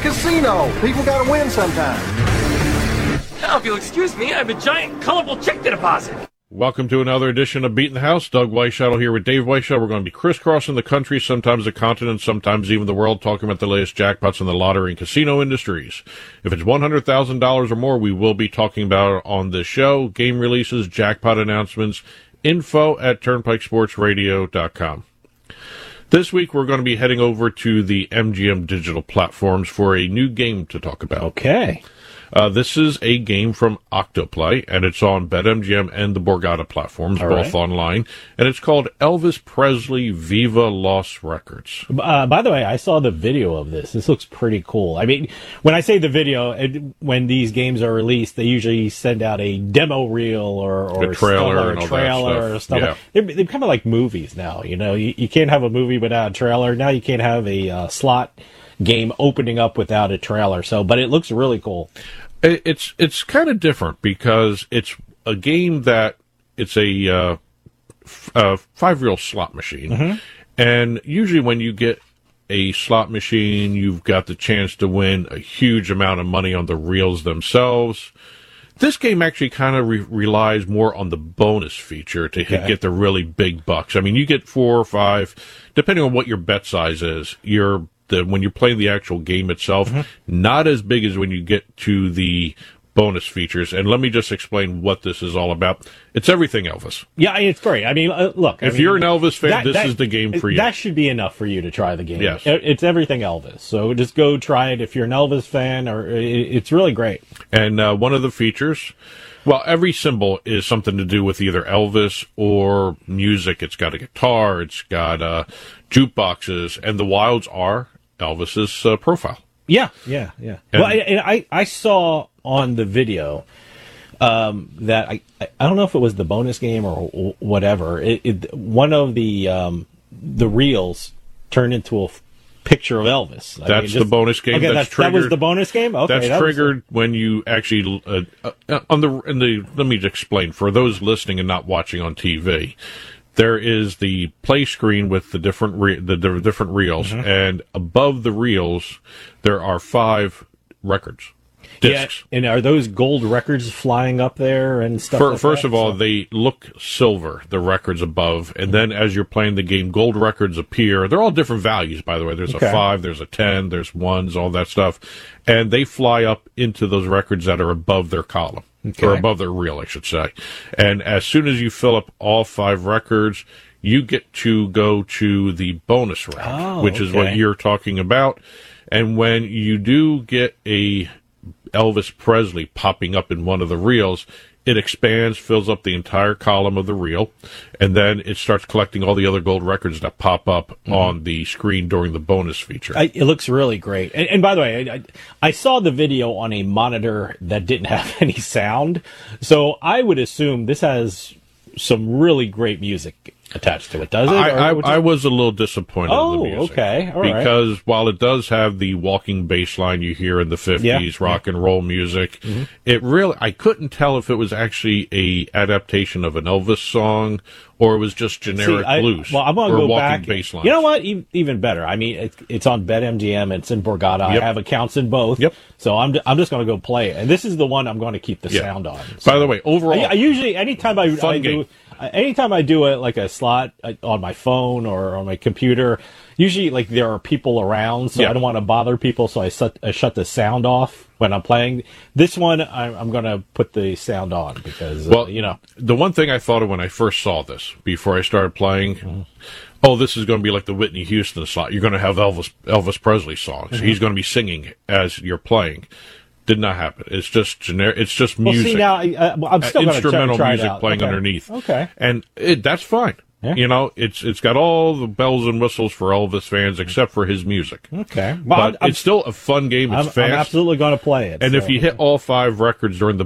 casino. People got to win sometime. Now, if you'll excuse me, I have a giant, colorful check to deposit. Welcome to another edition of Beating the House. Doug Weishuttle here with Dave Weishuttle. We're going to be crisscrossing the country, sometimes the continent, sometimes even the world, talking about the latest jackpots in the lottery and casino industries. If it's $100,000 or more, we will be talking about it on this show. Game releases, jackpot announcements, info at turnpikesportsradio.com. This week, we're going to be heading over to the MGM digital platforms for a new game to talk about. Okay. This is a game from Octoplay, and it's on BetMGM and the Borgata platforms, both online. And it's called Elvis Presley Viva Los Records. By the way, I saw the video of this. This looks pretty cool. I mean, when I say the video, when these games are released, they usually send out a demo reel or a trailer or stuff. Yeah. They're kind of like movies now. You know, you can't have a movie without a trailer. Now you can't have a slot game opening up without a trailer. But it looks really cool. It's kind of different because it's a game that it's a 5-reel slot machine, and usually when you get a slot machine, you've got the chance to win a huge amount of money on the reels themselves. This game actually kind of relies more on the bonus feature to get the really big bucks. I mean, you get 4 or 5, depending on what your bet size is. When you're playing the actual game itself, not as big as when you get to the bonus features. And let me just explain what this is all about. It's everything Elvis. Yeah, it's great. I mean, look. If you're an Elvis fan, this is the game for you. That should be enough for you to try the game. Yes. It's everything Elvis. So just go try it if you're an Elvis fan, it's really great. And one of the features, well, every symbol is something to do with either Elvis or music. It's got a guitar, it's got jukeboxes, and the wilds are Elvis's profile. Yeah. Well, I saw on the video that I don't know if it was the bonus game or whatever. One of the reels turned into a picture of Elvis. That's the bonus game. Okay, that was the bonus game. Okay, that's triggered when you actually let me explain for those listening and not watching on TV. There is the play screen with the different reels, and above the reels, there are 5 records, discs. Yeah, and are those gold records flying up there and stuff? First of all, they look silver, the records above, and then as you're playing the game, gold records appear. They're all different values, by the way. There's a 5, there's a 10, there's 1s, all that stuff, and they fly up into those records that are above their column. Or above their reel, I should say. And as soon as you fill up all 5 records, you get to go to the bonus round, which is what you're talking about. And when you do get a Elvis Presley popping up in one of the reels, it expands, fills up the entire column of the reel, and then it starts collecting all the other gold records that pop up on the screen during the bonus feature. It looks really great. And by the way, I saw the video on a monitor that didn't have any sound, so I would assume this has some really great music attached to it, does it? I was a little disappointed in the music. Okay. All right. Because while it does have the walking bass line you hear in the 50s, rock and roll music, it really, I couldn't tell if it was actually a adaptation of an Elvis song or it was just generic blues. Well, I'm going to go back. Bass lines. You know what? Even better. I mean, it's on BetMGM. It's in Borgata. I have accounts in both. Yep. So I'm just going to go play it. And this is the one I'm going to keep the sound on. So, by the way, overall, I usually, anytime I do it like a slot on my phone or on my computer, usually like there are people around, so I don't want to bother people, so I shut the sound off when I'm playing. This one, I'm going to put the sound on because, the one thing I thought of when I first saw this, before I started playing, this is going to be like the Whitney Houston slot. You're going to have Elvis Presley songs. He's going to be singing as you're playing. Did not happen. It's just generic. It's just music. Well, see, now I'm still going to instrumental try music it out. playing underneath. Okay, and that's fine. Yeah. You know, it's got all the bells and whistles for Elvis fans except for his music. Okay, but it's still a fun game. It's fast. I'm absolutely going to play it. And if you hit all 5 records during the